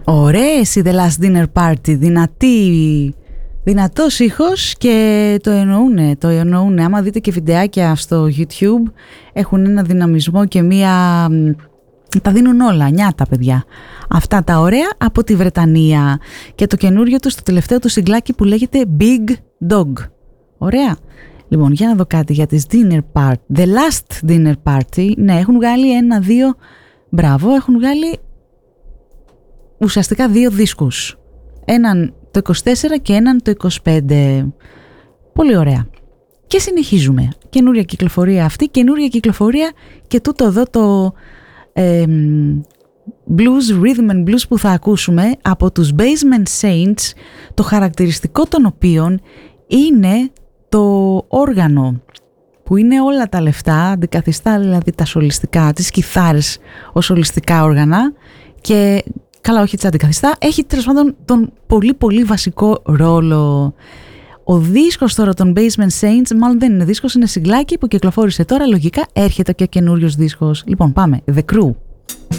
Ωραίες οι The Last Dinner Party, δυνατός ήχος και το εννοούνε. Άμα δείτε και βιντεάκια στο YouTube, έχουν ένα δυναμισμό και τα δίνουν όλα, νιάτα παιδιά. Αυτά τα ωραία από τη Βρετανία. Και το καινούριο τους, το τελευταίο του συγκλάκι που λέγεται Big Dog. Ωραία. Λοιπόν, για να δω κάτι για τις Dinner Party. The Last Dinner Party, ναι, έχουν βγάλει μπράβο, έχουν βγάλει ουσιαστικά 2 δίσκους. Έναν το 24 και έναν το 25. Πολύ ωραία. Και συνεχίζουμε. Καινούρια κυκλοφορία αυτή, καινούρια κυκλοφορία και τούτο εδώ το blues, rhythm and blues που θα ακούσουμε από τους Basement Saints, το χαρακτηριστικό των οποίων είναι το όργανο που είναι όλα τα λεφτά, αντικαθιστά δηλαδή τα σολιστικά, τις κιθάρες ως σολιστικά όργανα και καλά όχι τις αντικαθιστά, έχει τέλος πάντων τον πολύ πολύ βασικό ρόλο. Ο δίσκος τώρα των Basement Saints, μάλλον δεν είναι δίσκος, είναι συγκλάκι που κυκλοφόρησε τώρα, λογικά έρχεται και ο καινούριος δίσκος. Λοιπόν πάμε, The Crew.